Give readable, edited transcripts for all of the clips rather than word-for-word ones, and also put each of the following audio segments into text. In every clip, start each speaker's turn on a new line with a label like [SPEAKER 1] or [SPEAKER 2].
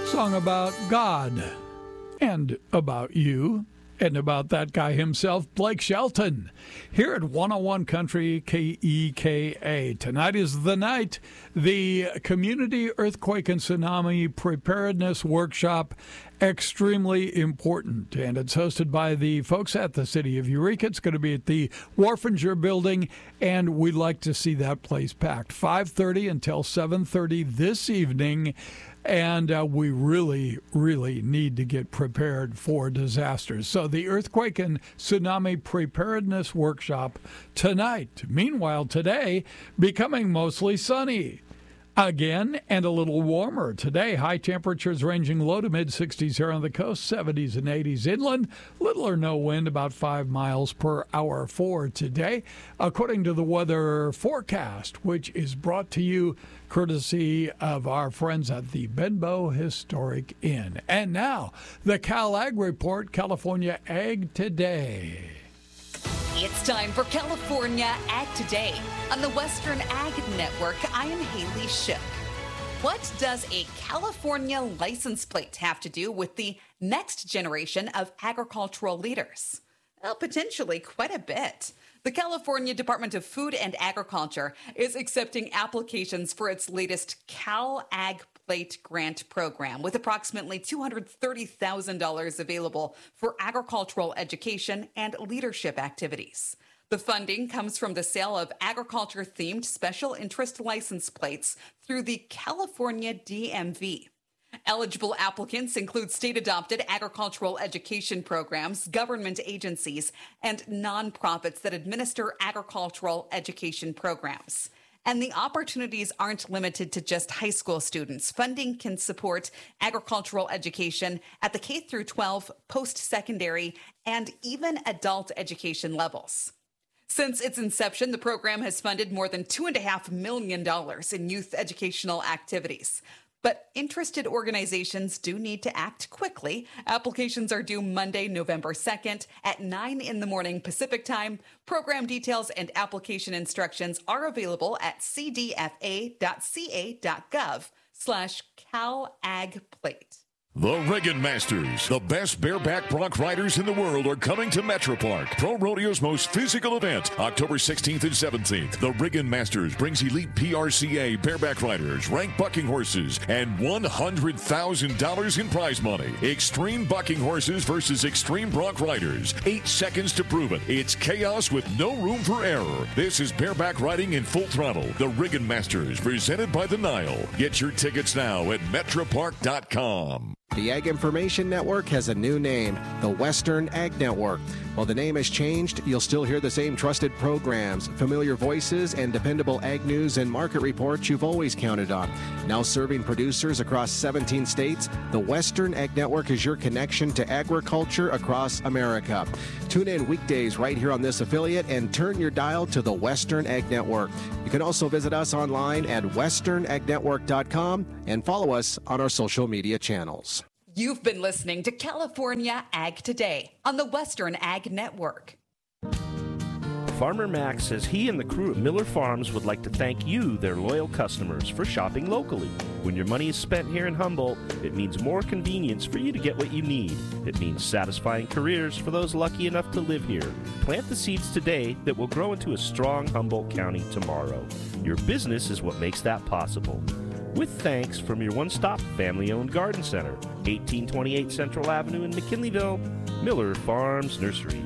[SPEAKER 1] Song about God and about you and about that guy himself, Blake Shelton, here at 101 Country KEKA. Tonight is the night, the Community Earthquake and Tsunami Preparedness Workshop, extremely important. And it's hosted by the folks at the City of Eureka. It's going to be at the Warfinger Building, and we'd like to see that place packed. 5:30 until 7:30 this evening. And we really, really need to get prepared for disasters. So the Earthquake and Tsunami Preparedness Workshop tonight. Meanwhile, today, becoming mostly sunny again and a little warmer. Today, high temperatures ranging low to mid-60s here on the coast, 70s and 80s inland. Little or no wind, about 5 miles per hour for today, according to the weather forecast, which is brought to you courtesy of our friends at the Benbow Historic Inn. And now, the Cal Ag Report, California Ag Today.
[SPEAKER 2] It's time for California Ag Today. On the Western Ag Network, I am Haley Shipp. What does a California license plate have to do with the next generation of agricultural leaders? Well, potentially quite a bit. The California Department of Food and Agriculture is accepting applications for its latest Cal Ag Plate Grant Program, with approximately $230,000 available for agricultural education and leadership activities. The funding comes from the sale of agriculture-themed special interest license plates through the California DMV. Eligible applicants include state-adopted agricultural education programs, government agencies, and nonprofits that administer agricultural education programs. And the opportunities aren't limited to just high school students. Funding can support agricultural education at the K-12, post-secondary, and even adult education levels. Since its inception, the program has funded more than $2.5 million in youth educational activities. But interested organizations do need to act quickly. Applications are due Monday, November 2nd at 9 in the morning Pacific time. Program details and application instructions are available at cdfa.ca.gov/CalAgPlate.
[SPEAKER 3] The Reagan Masters, the best bareback bronc riders in the world, are coming to Metro Park, Pro Rodeo's most physical event, October 16th and 17th. The Reagan Masters brings elite PRCA bareback riders, ranked bucking horses, and $100,000 in prize money. Extreme bucking horses versus extreme bronc riders. 8 seconds to prove it. It's chaos with no room for error. This is bareback riding in full throttle. The Reagan Masters, presented by the Nile. Get your tickets now at metropark.com.
[SPEAKER 4] The Ag Information Network has a new name, the Western Ag Network. While the name has changed, you'll still hear the same trusted programs, familiar voices, and dependable ag news and market reports you've always counted on. Now serving producers across 17 states, the Western Ag Network is your connection to agriculture across America. Tune in weekdays right here on this affiliate and turn your dial to the Western Ag Network. You can also visit us online at westernagnetwork.com and follow us on our social media channels.
[SPEAKER 2] You've been listening to California Ag Today on the Western Ag Network.
[SPEAKER 5] Farmer Mac says he and the crew at Miller Farms would like to thank you, their loyal customers, for shopping locally. When your money is spent here in Humboldt, it means more convenience for you to get what you need. It means satisfying careers for those lucky enough to live here. Plant the seeds today that will grow into a strong Humboldt County tomorrow. Your business is what makes that possible. With thanks from your one-stop family-owned garden center, 1828 Central Avenue in McKinleyville, Miller Farms Nursery.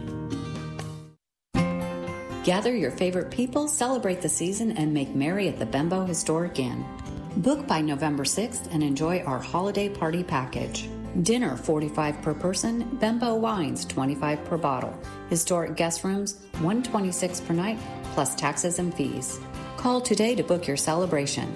[SPEAKER 6] Gather your favorite people, celebrate the season, and make merry at the Benbow Historic Inn. Book by November 6th and enjoy our holiday party package. Dinner $45 per person, Benbow wines $25 per bottle. Historic guest rooms $126 per night, plus taxes and fees. Call today to book your celebration,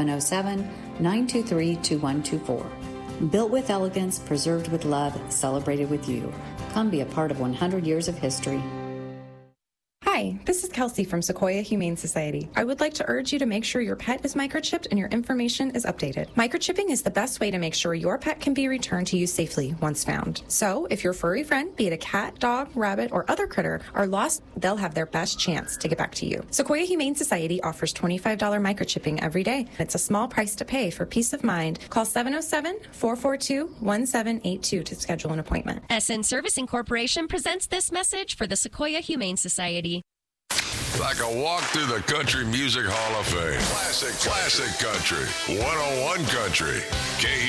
[SPEAKER 6] 707-923-2124. Built with elegance, preserved with love, celebrated with you. Come be a part of 100 years of history.
[SPEAKER 7] Hi, Hi, this is Kelsey from Sequoia Humane Society. I would like to urge you to make sure your pet is microchipped and your information is updated. Microchipping is the best way to make sure your pet can be returned to you safely once found. So, if your furry friend, be it a cat, dog, rabbit, or other critter, are lost, they'll have their best chance to get back to you. Sequoia Humane Society offers $25 microchipping every day. It's a small price to pay for peace of mind. Call 707-442-1782 to schedule an appointment.
[SPEAKER 8] SN Servicing Corporation presents this message for the Sequoia Humane Society.
[SPEAKER 9] Like a walk through the Country Music Hall of Fame. Classic country. 101 Country.